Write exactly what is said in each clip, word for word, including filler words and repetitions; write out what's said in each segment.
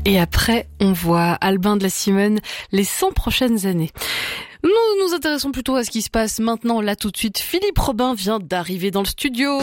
Et après, on voit Albin de la Simone les cent prochaines années. Nous nous intéressons plutôt à ce qui se passe maintenant, là tout de suite. Philippe Robin vient d'arriver dans le studio.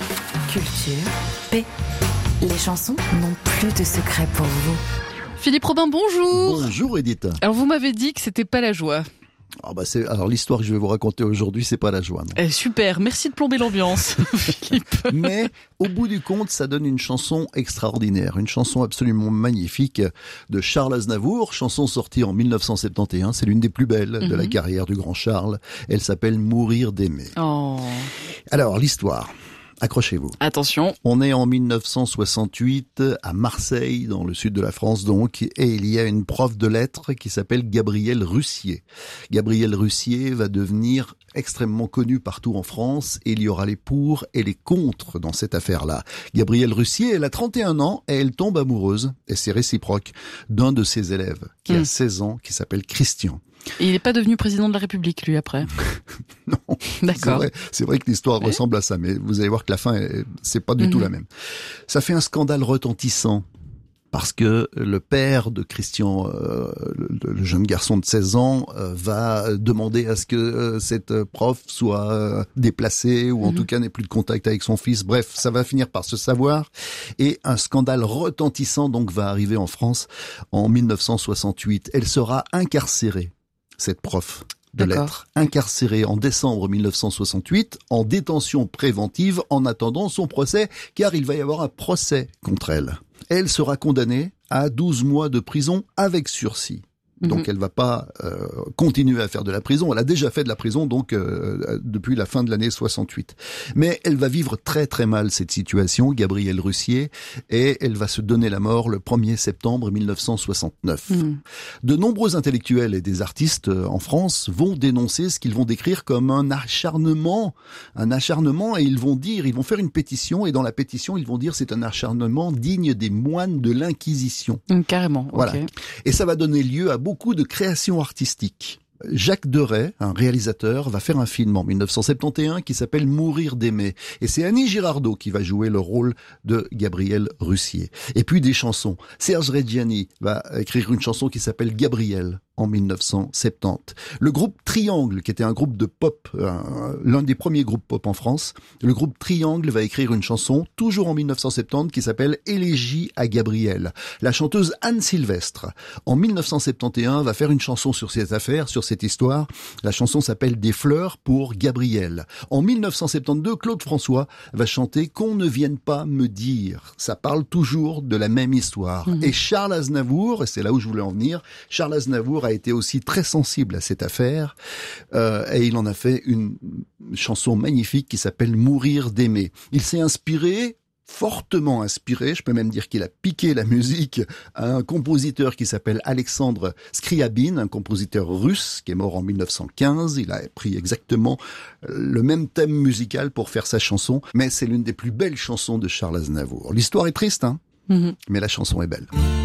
Culture, paix. Les chansons n'ont plus de secret pour vous. Philippe Robin, bonjour. Bonjour Edith. Alors vous m'avez dit que c'était pas la joie. Ah bah c'est, alors l'histoire que je vais vous raconter aujourd'hui, c'est pas la joie. Eh, super, merci de plomber l'ambiance, Philippe. Mais au bout du compte, ça donne une chanson extraordinaire, une chanson absolument magnifique de Charles Aznavour, chanson sortie en mille neuf cent soixante et onze. C'est l'une des plus belles mm-hmm. de la carrière du grand Charles. Elle s'appelle Mourir d'aimer. Oh. Alors l'histoire. Accrochez-vous. Attention. On est en mille neuf cent soixante-huit à Marseille, dans le sud de la France donc, et il y a une prof de lettres qui s'appelle Gabrielle Russier. Gabrielle Russier va devenir extrêmement connue partout en France, et il y aura les pour et les contre dans cette affaire-là. Gabrielle Russier, elle a trente et un ans et elle tombe amoureuse, et c'est réciproque, d'un de ses élèves qui mmh. a seize ans, qui s'appelle Christian. Et il n'est pas devenu président de la République, lui, après. Non. D'accord. C'est vrai, c'est vrai que l'histoire ouais. ressemble à ça, mais vous allez voir que la fin, c'est pas du mmh. tout la même. Ça fait un scandale retentissant, parce que le père de Christian, euh, le, le jeune garçon de seize ans, euh, va demander à ce que euh, cette prof soit euh, déplacée, ou en mmh. tout cas n'ait plus de contact avec son fils. Bref, ça va finir par se savoir, et un scandale retentissant donc va arriver en France en mille neuf cent soixante-huit. Elle sera incarcérée, cette prof de D'accord. lettres, incarcérée en décembre mille neuf cent soixante-huit, en détention préventive, en attendant son procès, car il va y avoir un procès contre elle. Elle sera condamnée à douze mois de prison avec sursis. Donc, mmh. elle va pas euh, continuer à faire de la prison. Elle a déjà fait de la prison, donc euh, depuis la fin de l'année soixante-huit. Mais elle va vivre très très mal cette situation, Gabrielle Russier, et elle va se donner la mort le premier septembre mille neuf cent soixante-neuf. Mmh. De nombreux intellectuels et des artistes en France vont dénoncer ce qu'ils vont décrire comme un acharnement, un acharnement, et ils vont dire, ils vont faire une pétition, et dans la pétition, ils vont dire c'est un acharnement digne des moines de l'Inquisition. Mmh, carrément. Voilà. Okay. Et ça va donner lieu à beaucoup de créations artistiques. Jacques Deray, un réalisateur, va faire un film en mille neuf cent soixante et onze qui s'appelle Mourir d'aimer. Et c'est Annie Girardot qui va jouer le rôle de Gabrielle Russier. Et puis des chansons. Serge Reggiani va écrire une chanson qui s'appelle Gabrielle en mille neuf cent soixante-dix. Le groupe Triangle, qui était un groupe de pop, un, l'un des premiers groupes pop en France, le groupe Triangle va écrire une chanson, toujours en mille neuf cent soixante-dix, qui s'appelle Élégie à Gabrielle. La chanteuse Anne Sylvestre, en mille neuf cent soixante et onze, va faire une chanson sur cette affaire, sur cette histoire. La chanson s'appelle Des fleurs pour Gabrielle. En mille neuf cent soixante-douze, Claude François va chanter Qu'on ne vienne pas me dire. Ça parle toujours de la même histoire. Mmh. Et Charles Aznavour, et c'est là où je voulais en venir, Charles Aznavour a été aussi très sensible à cette affaire, euh, et il en a fait une chanson magnifique qui s'appelle Mourir d'aimer. Il s'est inspiré, fortement inspiré, je peux même dire qu'il a piqué la musique à un compositeur qui s'appelle Alexandre Scriabine, un compositeur russe qui est mort en mille neuf cent quinze. Il a pris exactement le même thème musical pour faire sa chanson, mais c'est l'une des plus belles chansons de Charles Aznavour. L'histoire est triste, hein, mm-hmm. mais la chanson est belle.